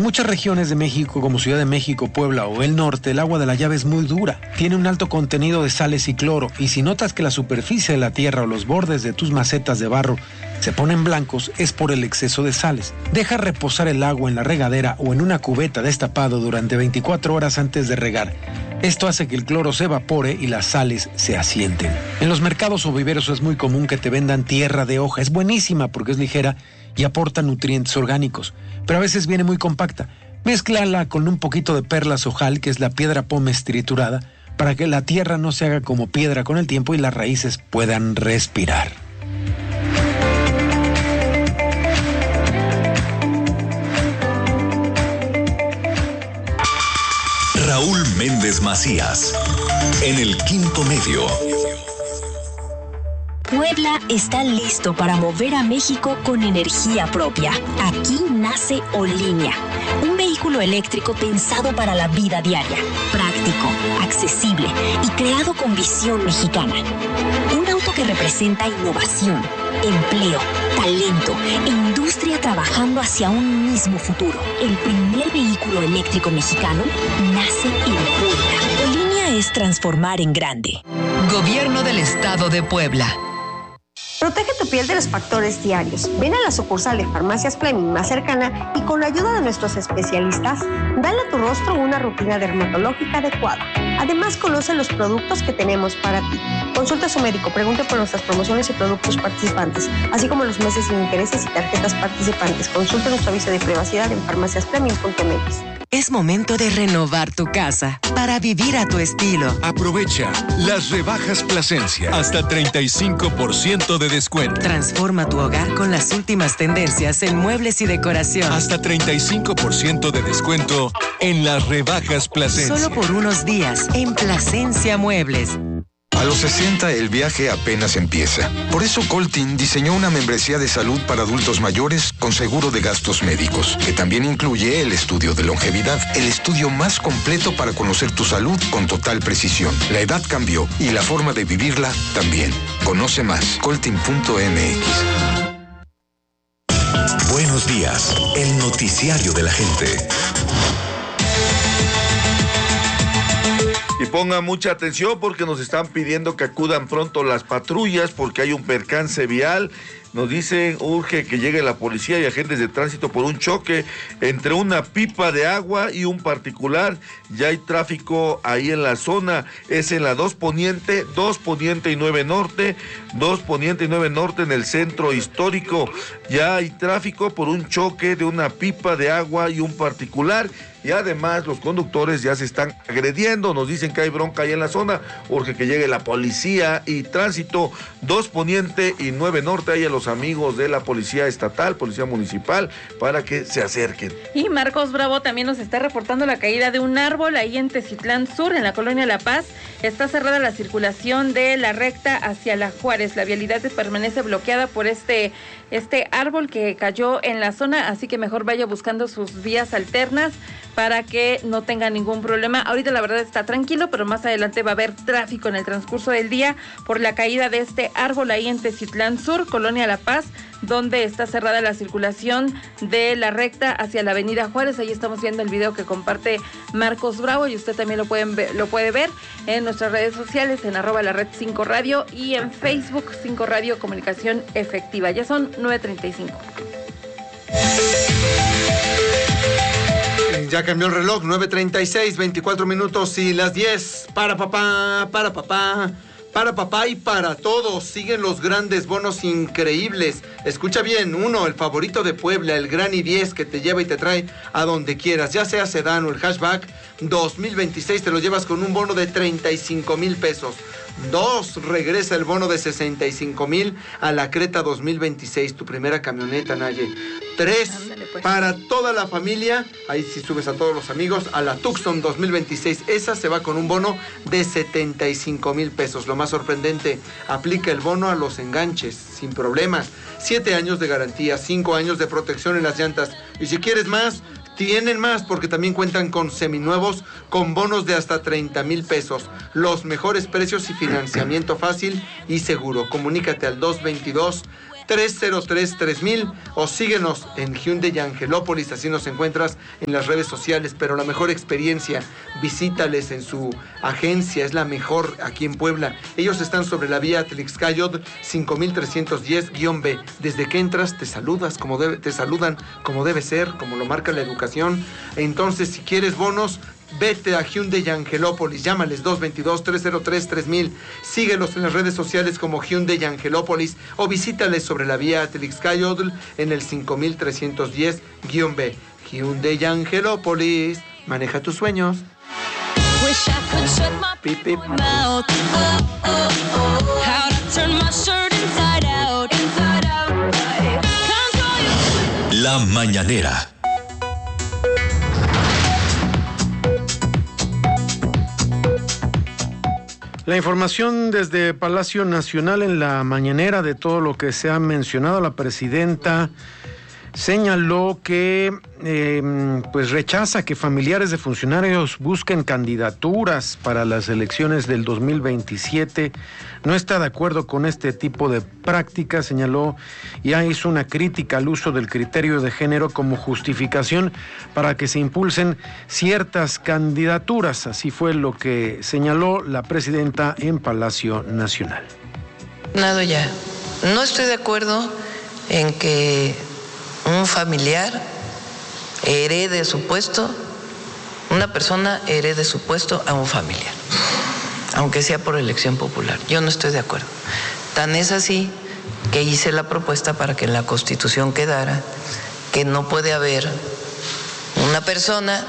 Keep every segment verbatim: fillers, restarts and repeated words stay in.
muchas regiones de México, como Ciudad de México, Puebla o el norte, el agua de la llave es muy dura. Tiene un alto contenido de sales y cloro, y si notas que la superficie de la tierra o los bordes de tus macetas de barro se ponen blancos, es por el exceso de sales. Deja reposar el agua en la regadera o en una cubeta destapado durante veinticuatro horas antes de regar. Esto hace que el cloro se evapore y las sales se asienten. En los mercados o viveros es muy común que te vendan tierra de hoja. Es buenísima porque es ligera y aporta nutrientes orgánicos, pero a veces viene muy compacta. Mézclala con un poquito de perlas ojal, que es la piedra pómez triturada, para que la tierra no se haga como piedra con el tiempo y las raíces puedan respirar. Raúl Méndez Macías, en el Quinto Medio. Puebla está listo para mover a México con energía propia. Aquí nace Olinea, un vehículo eléctrico pensado para la vida diaria, práctico, accesible y creado con visión mexicana. Un auto que representa innovación, empleo, talento e industria trabajando hacia un mismo futuro. El primer vehículo eléctrico mexicano nace en Puebla. Olinea es transformar en grande. Gobierno del Estado de Puebla. Protege tu piel de los factores diarios. Ven a la sucursal de Farmacias Fleming más cercana y con la ayuda de nuestros especialistas, dale a tu rostro una rutina dermatológica adecuada. Además, conoce los productos que tenemos para ti. Consulta a su médico, pregunte por nuestras promociones y productos participantes, así como los meses sin intereses y tarjetas participantes. Consulta nuestro aviso de privacidad en farmacias fleming punto m x. Es momento de renovar tu casa para vivir a tu estilo. Aprovecha las rebajas Plasencia. Hasta treinta y cinco por ciento de descuento. Transforma tu hogar con las últimas tendencias en muebles y decoración. Hasta treinta y cinco por ciento de descuento en las rebajas Plasencia. Solo por unos días en Plasencia Muebles. A los sesenta el viaje apenas empieza. Por eso Coltin diseñó una membresía de salud para adultos mayores con seguro de gastos médicos, que también incluye el estudio de longevidad, el estudio más completo para conocer tu salud con total precisión. La edad cambió y la forma de vivirla también. Conoce más, coltin punto m x. Buenos días, el noticiario de la gente. Y pongan mucha atención porque nos están pidiendo que acudan pronto las patrullas porque hay un percance vial. Nos dicen, urge que llegue la policía y agentes de tránsito por un choque entre una pipa de agua y un particular. Ya hay tráfico ahí en la zona. Es en la dos Poniente, dos Poniente y nueve Norte, dos Poniente y nueve Norte en el centro histórico. Ya hay tráfico por un choque de una pipa de agua y un particular. Y además los conductores ya se están agrediendo, nos dicen que hay bronca ahí en la zona, urge que llegue la policía y tránsito, dos Poniente y nueve Norte, ahí a los amigos de la policía estatal, policía municipal, para que se acerquen. Y Marcos Bravo también nos está reportando la caída de un árbol ahí en Tecitlán Sur, en la colonia La Paz. Está cerrada la circulación de la recta hacia la Juárez, la vialidad permanece bloqueada por este, este árbol que cayó en la zona, así que mejor vaya buscando sus vías alternas para que no tenga ningún problema. Ahorita la verdad está tranquilo, pero más adelante va a haber tráfico en el transcurso del día por la caída de este árbol ahí en Tecitlán Sur, Colonia La Paz, donde está cerrada la circulación de la recta hacia la avenida Juárez. Ahí estamos viendo el video que comparte Marcos Bravo y usted también lo, pueden ver, lo puede ver en nuestras redes sociales, en arroba la red cinco radio y en Facebook cinco Radio Comunicación Efectiva. Ya son nueve treinta y cinco. Ya cambió el reloj, nueve treinta y seis, veinticuatro minutos y las diez. Para papá, para papá, para papá y para todos. Siguen los grandes bonos increíbles. Escucha bien, uno, el favorito de Puebla, el Gran i diez que te lleva y te trae a donde quieras. Ya sea sedán o el hatchback dos mil veintiséis, te lo llevas con un bono de treinta y cinco mil pesos. Dos, regresa el bono de sesenta y cinco mil a la Creta dos mil veintiséis, tu primera camioneta, Naye. Tres, pues, para toda la familia, ahí sí subes a todos los amigos, a la Tucson dos mil veintiséis, esa se va con un bono de setenta y cinco mil pesos. Lo más sorprendente, aplica el bono a los enganches, sin problemas. Siete años de garantía, cinco años de protección en las llantas. Y si quieres más, tienen más porque también cuentan con seminuevos con bonos de hasta treinta mil pesos. Los mejores precios y financiamiento fácil y seguro. Comunícate al dos veintidós, tres cero tres tres mil o síguenos en Hyundai Angelópolis, así nos encuentras en las redes sociales. Pero la mejor experiencia, visítales en su agencia, es la mejor aquí en Puebla. Ellos están sobre la vía Atlixcayotl cinco mil trescientos diez guión B. Desde que entras te saludas como debe, te saludan como debe ser, como lo marca la educación. Entonces, si quieres bonos, vete a Hyundai Angelópolis, llámales dos dos dos, tres cero tres, tres mil, síguelos en las redes sociales como Hyundai Angelópolis o visítales sobre la vía Atlixcayotl en el cinco mil trescientos diez guión B. Hyundai Angelópolis, maneja tus sueños. Pip, pip. La Mañanera. La información desde Palacio Nacional en la mañanera de todo lo que se ha mencionado. La presidenta señaló que eh, pues rechaza que familiares de funcionarios busquen candidaturas para las elecciones del dos mil veintisiete. No está de acuerdo con este tipo de prácticas, señaló, y hizo una crítica al uso del criterio de género como justificación para que se impulsen ciertas candidaturas. Así fue lo que señaló la presidenta en Palacio Nacional. Nada ya. No estoy de acuerdo en que un familiar herede su puesto, una persona herede su puesto a un familiar, aunque sea por elección popular. Yo no estoy de acuerdo. Tan es así que hice la propuesta para que en la Constitución quedara que no puede haber una persona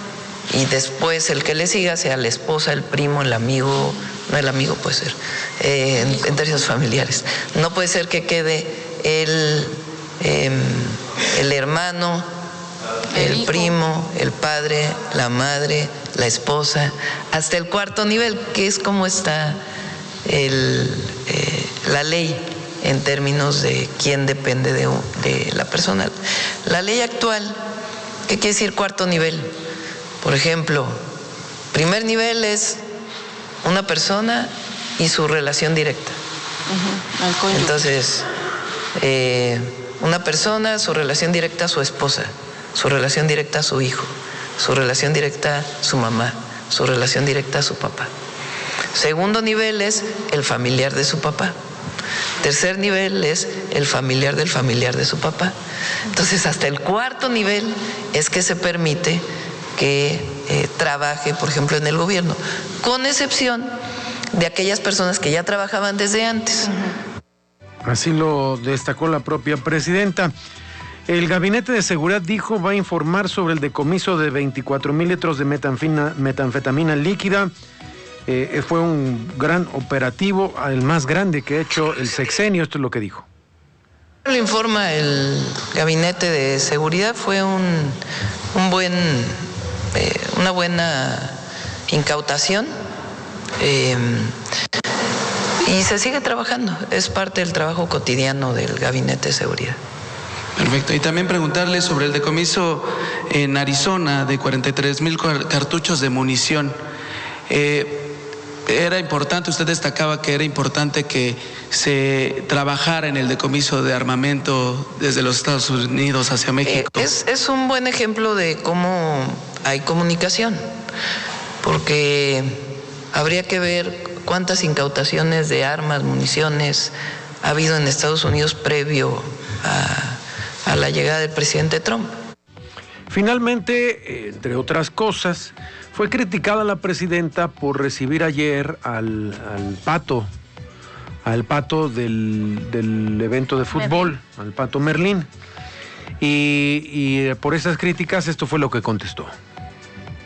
y después el que le siga sea la esposa, el primo, el amigo, no el amigo puede ser, eh, en, en términos familiares. No puede ser que quede el... Eh, el hermano, el, el primo, el padre, la madre, la esposa, hasta el cuarto nivel, que es como está el, eh, la ley en términos de quién depende de, de la persona. La ley actual, ¿qué quiere decir cuarto nivel? Por ejemplo, primer nivel es una persona y su relación directa. Uh-huh. Entonces, eh, una persona, su relación directa a su esposa, su relación directa a su hijo, su relación directa a su mamá, su relación directa a su papá. Segundo nivel es el familiar de su papá. Tercer nivel es el familiar del familiar de su papá. Entonces, hasta el cuarto nivel es que se permite que eh, trabaje, por ejemplo, en el gobierno, con excepción de aquellas personas que ya trabajaban desde antes. Uh-huh. Así lo destacó la propia presidenta. El Gabinete de Seguridad dijo va a informar sobre el decomiso de veinticuatro mil litros de metanfina, metanfetamina líquida. Eh, fue un gran operativo, el más grande que ha hecho el sexenio, esto es lo que dijo. Lo informa el Gabinete de Seguridad, fue un, un buen, eh, una buena incautación. Eh, Y se sigue trabajando, es parte del trabajo cotidiano del Gabinete de Seguridad. Perfecto, y también preguntarle sobre el decomiso en Arizona de cuarenta y tres mil cartuchos de munición. Eh, era importante, usted destacaba que era importante que se trabajara en el decomiso de armamento desde los Estados Unidos hacia México. Eh, es, es un buen ejemplo de cómo hay comunicación, porque habría que ver cuántas incautaciones de armas, municiones ha habido en Estados Unidos previo a, a la llegada del presidente Trump. Finalmente, entre otras cosas, fue criticada la presidenta por recibir ayer al, al pato, al pato del, del evento de fútbol, al pato Merlín. Y, y por esas críticas, esto fue lo que contestó.